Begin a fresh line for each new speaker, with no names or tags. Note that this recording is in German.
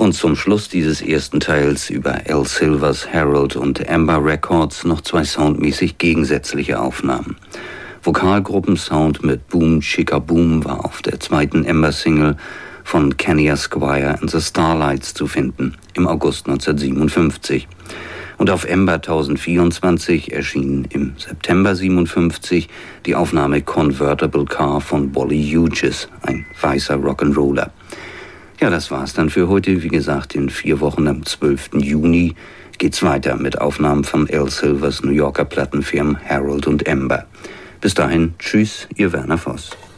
Und zum Schluss dieses ersten Teils über Al Silvers Harold und Amber Records noch 2 soundmäßig gegensätzliche Aufnahmen. Vokalgruppensound mit Boom Chicka Boom war auf der 2. Amber-Single von Kenny Esquire and the Starlights zu finden, im August 1957. Und auf Amber 1024 erschien im September 57 die Aufnahme Convertible Car von Wally Hughes, ein weißer Rock'n'Roller. Ja, das war's dann für heute. Wie gesagt, in 4 Wochen am 12. Juni geht's weiter mit Aufnahmen von Al Silvers New Yorker Plattenfirmen Harold und Amber. Bis dahin, tschüss, Ihr Werner Voss.